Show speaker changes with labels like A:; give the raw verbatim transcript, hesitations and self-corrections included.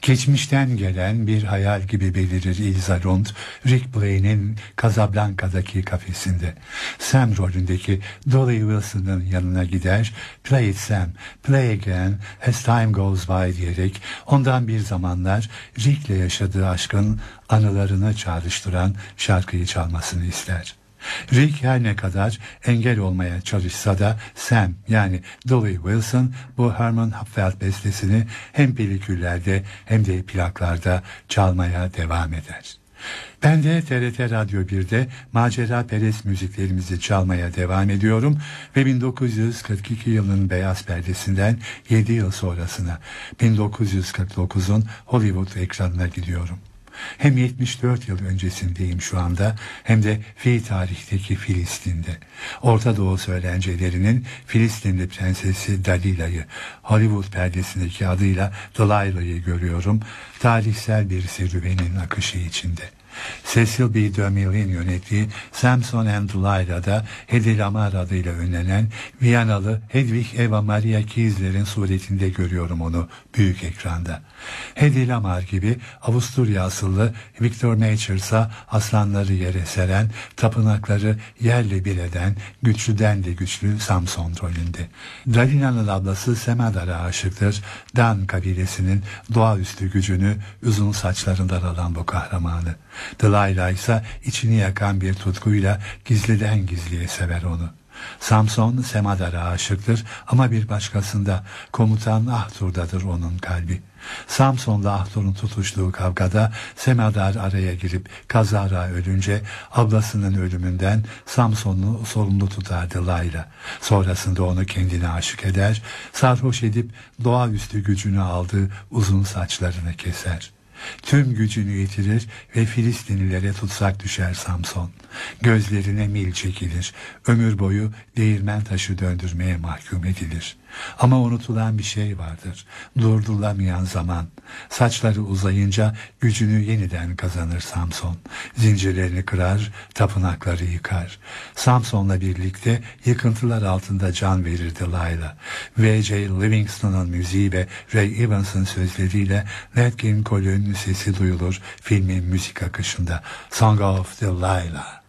A: Geçmişten gelen bir hayal gibi belirir Ilsa Lund, Rick Blaine'in Casablanca'daki kafesinde. Sam rolündeki Dolly Wilson'ın yanına gider, "Play it Sam, play again as time goes by" diyerek ondan bir zamanlar Rick'le yaşadığı aşkın anılarını çağrıştıran şarkıyı çalmasını ister. Rick her ne kadar engel olmaya çalışsa da Sam yani Dolly Wilson bu Herman Hupfeld bestesini hem peliküllerde hem de plaklarda çalmaya devam eder. Ben de T R T Radyo bir'de macera perest müziklerimizi çalmaya devam ediyorum ve bin dokuz yüz kırk iki yılının beyaz perdesinden yedi yıl sonrasına bin dokuz yüz kırk dokuzun Hollywood ekranına gidiyorum. Hem yetmiş dört yıl öncesindeyim şu anda hem de fi tarihteki Filistin'de. Orta Doğu söylencelerinin Filistinli prensesi Dalila'yı, Hollywood perdesindeki adıyla Delilah'yı görüyorum, tarihsel bir serüvenin akışı içinde. Cecil B. DeMille'in yönettiği Samson and Delilah'da Hedy Lamarr adıyla ünlenen Viyanalı Hedwig Eva Maria Kiesler'in suretinde görüyorum onu büyük ekranda. Hedy Lamarr gibi Avusturya asıllı Victor Natures'a aslanları yere seren, tapınakları yerle bir eden güçlüden de güçlü Samson rolünde. Dalina'nın ablası Semadara aşıktır. Dan kabilesinin doğaüstü gücünü uzun saçlarından alan bu kahramanı. Delilah ise içini yakan bir tutkuyla gizliden gizliye sever onu. Samson Semadar'a aşıktır ama bir başkasında, komutan Ahtur'dadır onun kalbi. Samson'la Ahtur'un tutuştuğu kavgada Semadar araya girip kazara ölünce ablasının ölümünden Samson'u sorumlu tutar Delilah. Sonrasında onu kendine aşık eder, sarhoş edip doğaüstü gücünü aldığı uzun saçlarını keser. Tüm gücünü yitirir ve Filistinlilere tutsak düşer Samson. Gözlerine mil çekilir, ömür boyu değirmen taşı döndürmeye mahkum edilir. Ama unutulan bir şey vardır, durdurulamayan zaman. Saçları uzayınca gücünü yeniden kazanır Samson. Zincirlerini kırar, tapınakları yıkar. Samson'la birlikte yıkıntılar altında can verir Delilah. V J Livingston'un müziği ve Ray Evans'ın sözleriyle Nat King Cole'ün sesi duyulur filmin müzik akışında. Song of Delilah.